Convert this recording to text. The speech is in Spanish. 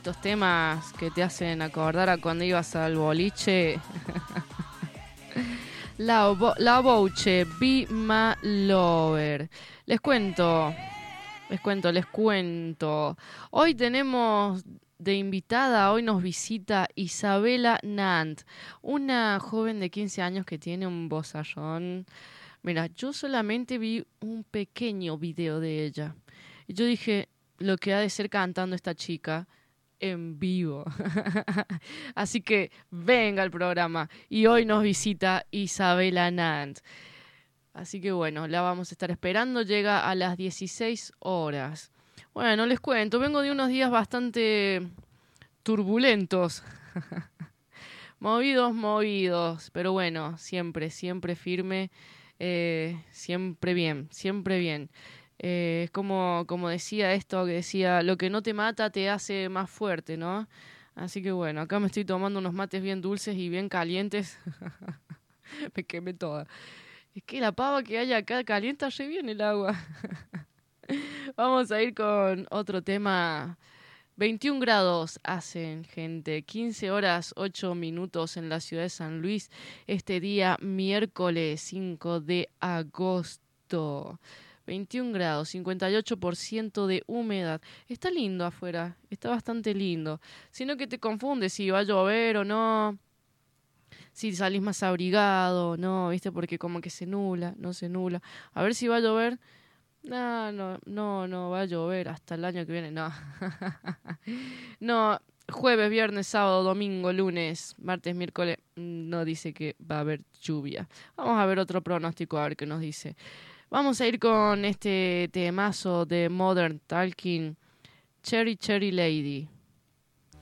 estos temas que te hacen acordar a cuando ibas al boliche. La Bouche, Be My Lover. Les cuento. Hoy tenemos de invitada, hoy nos visita Isabela Nant, una joven de 15 años que tiene un vozarrón. Mira, yo solamente vi un pequeño video de ella. Y yo dije, lo que ha de ser cantando esta chica en vivo. Así que venga al programa. Y hoy nos visita Isabela Nant. Así que bueno, la vamos a estar esperando. Llega a las 16 horas. Bueno, les cuento, vengo de unos días bastante turbulentos. Movidos. Pero bueno, siempre firme. Siempre bien. Es como decía esto, que decía, lo que no te mata te hace más fuerte, ¿no? Así que bueno, acá me estoy tomando unos mates bien dulces y bien calientes. Me quemé toda. Es que la pava que hay acá calienta re bien el agua. Vamos a ir con otro tema. 21 grados hacen, gente. 15 horas 8 minutos en la ciudad de San Luis. Este día, miércoles 5 de agosto. 21 grados, 58% de humedad. Está lindo afuera, está bastante lindo. Sino que te confunde si va a llover o no. Si salís más abrigado, no, ¿viste? Porque como que no se nubla. A ver si va a llover. No va a llover hasta el año que viene, no. No, jueves, viernes, sábado, domingo, lunes, martes, miércoles, no dice que va a haber lluvia. Vamos a ver otro pronóstico, a ver qué nos dice. Vamos a ir con este temazo de Modern Talking, Cherry Cherry Lady.